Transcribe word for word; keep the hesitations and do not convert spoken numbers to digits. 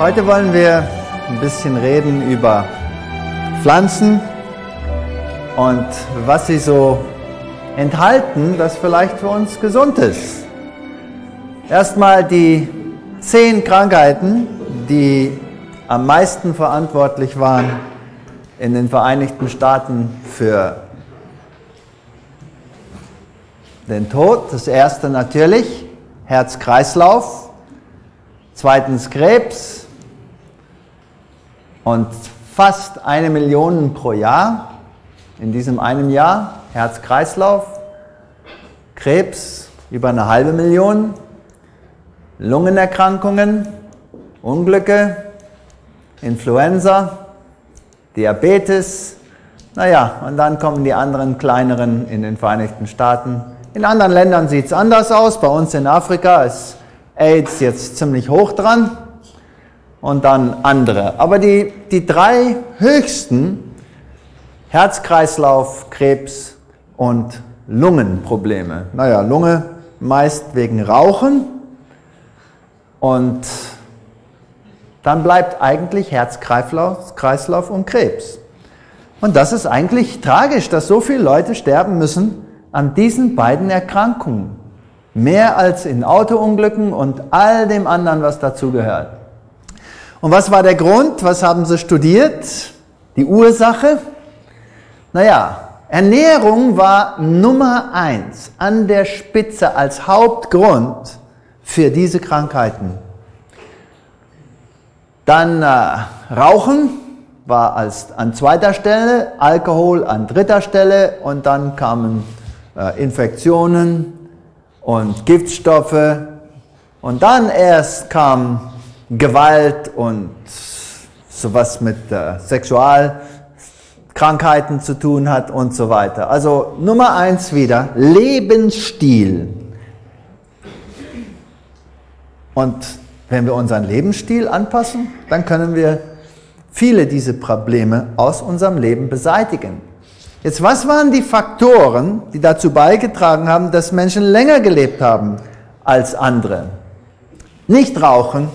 Heute wollen wir ein bisschen reden über Pflanzen und was sie so enthalten, das vielleicht für uns gesund ist. Erstmal die zehn Krankheiten, die am meisten verantwortlich waren in den Vereinigten Staaten für den Tod. Das erste natürlich Herz-Kreislauf, zweitens Krebs und fast eine Million pro Jahr. In diesem einen Jahr Herz-Kreislauf, Krebs über eine halbe Million, Lungenerkrankungen, Unglücke, Influenza, Diabetes, naja, und dann kommen die anderen kleineren in den Vereinigten Staaten. In anderen Ländern sieht es anders aus. Bei uns in Afrika ist AIDS jetzt ziemlich hoch dran und dann andere. Aber die, die drei höchsten, Herz-Kreislauf, Krebs und Lungenprobleme. Naja, Lunge meist wegen Rauchen und dann bleibt eigentlich Herz-Kreislauf Kreislauf und Krebs. Und das ist eigentlich tragisch, dass so viele Leute sterben müssen an diesen beiden Erkrankungen. Mehr als in Autounglücken und all dem anderen, was dazugehört. Und was war der Grund? Was haben sie studiert? Die Ursache? Naja, Ernährung war Nummer eins an der Spitze als Hauptgrund für diese Krankheiten. Dann äh, Rauchen war als, an zweiter Stelle, Alkohol an dritter Stelle und dann kamen äh, Infektionen und Giftstoffe und dann erst kam Gewalt und sowas mit äh, Sexualkrankheiten zu tun hat und so weiter. Also Nummer eins wieder, Lebensstil. Und wenn wir unseren Lebensstil anpassen, dann können wir viele dieser Probleme aus unserem Leben beseitigen. Jetzt, was waren die Faktoren, die dazu beigetragen haben, dass Menschen länger gelebt haben als andere? Nicht rauchen,